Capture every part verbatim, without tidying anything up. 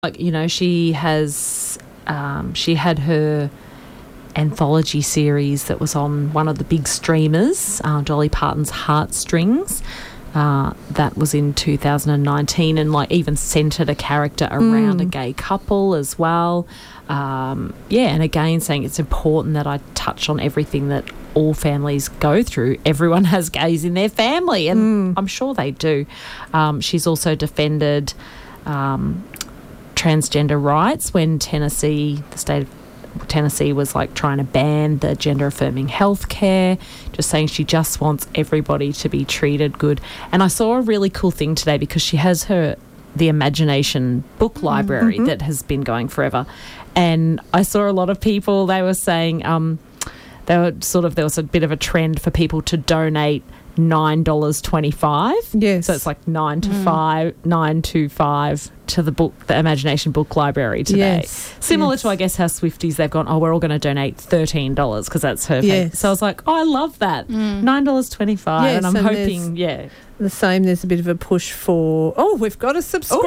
Like, you know, she has, um, she had her anthology series that was on one of the big streamers, uh, Dolly Parton's Heartstrings. Uh, that was in two thousand nineteen, and like even centred a character around mm. a gay couple as well. Um, yeah, and again saying it's important that I touch on everything that all families go through. Everyone has gays in their family, and mm. I'm sure they do. Um, she's also defended um, transgender rights when Tennessee, the state of Tennessee, was like trying to ban the gender affirming health care, just saying she just wants everybody to be treated good. And I saw a really cool thing today because she has her the Imagination book library mm-hmm. that has been going forever, and I saw a lot of people, they were saying um they were sort of there was a bit of a trend for people to donate nine dollars twenty-five. Yes. So it's like nine to mm. five, nine to five to the book, the Imagination Book Library today. Yes. Similar yes. to, I guess, how Swifties, they've gone, oh, we're all going to donate thirteen dollars because that's her yes. thing. So I was like, oh, I love that. Mm. nine dollars twenty-five. Yes, and I'm and hoping, yeah. The same, there's a bit of a push for, oh, we've got a subscriber.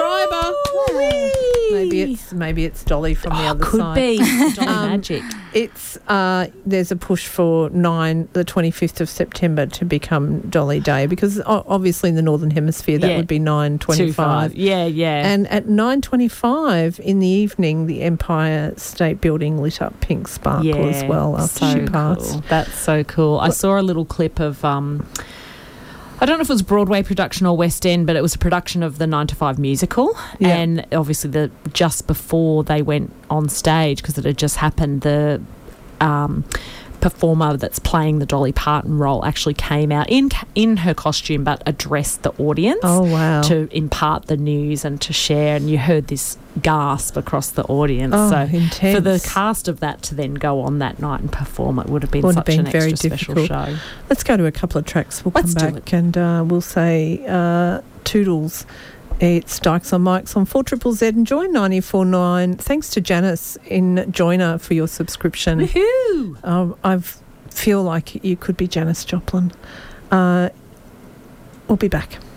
Oh, maybe it's maybe it's Dolly from the oh, other could side. Could be. Dolly um, Magic. It's uh, there's a push for nine the twenty-fifth of September to become Dolly Day, because obviously in the Northern Hemisphere that yeah. would be nine twenty-five. Yeah, yeah. And at nine twenty-five in the evening, the Empire State Building lit up pink sparkle yeah, as well after so she passed. Cool. That's so cool. I saw a little clip of... Um, I don't know if it was Broadway production or West End, but it was a production of the nine to five musical. Yeah. And obviously the just before they went on stage, because it had just happened, the um, performer that's playing the Dolly Parton role actually came out in in her costume but addressed the audience. Oh, wow. To impart the news and to share, and you heard this gasp across the audience. Oh, so intense. for the cast of that to then go on that night and perform, it would have been would such have been an very extra difficult. special show. Let's go to a couple of tracks. We'll Let's come do back it. and uh, we'll say uh, toodles. It's Dykes on Mics on four triple Z and Joy ninety-four point nine. Thanks to Janice in Joiner for your subscription. Woohoo! Uh, I feel like you could be Janis Joplin. Uh, we'll be back.